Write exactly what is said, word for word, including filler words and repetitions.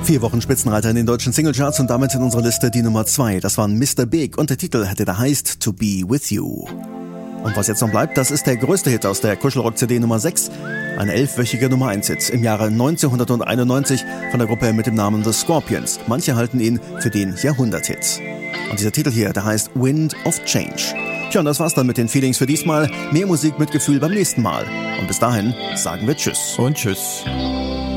Vier Wochen Spitzenreiter in den deutschen Singlecharts und damit in unserer Liste die Nummer zwei. Das war Mister Big und der Titel hätte da heißt To Be With You. Und was jetzt noch bleibt, das ist der größte Hit aus der Kuschelrock-C D Nummer sechs. Ein elfwöchiger Nummer eins Hit im Jahre neunzehnhunderteinundneunzig von der Gruppe mit dem Namen The Scorpions. Manche halten ihn für den Jahrhundert-Hit. Und dieser Titel hier, der heißt Wind of Change. Tja, und das war's dann mit den Feelings für diesmal. Mehr Musik mit Gefühl beim nächsten Mal. Und bis dahin sagen wir Tschüss. Und Tschüss.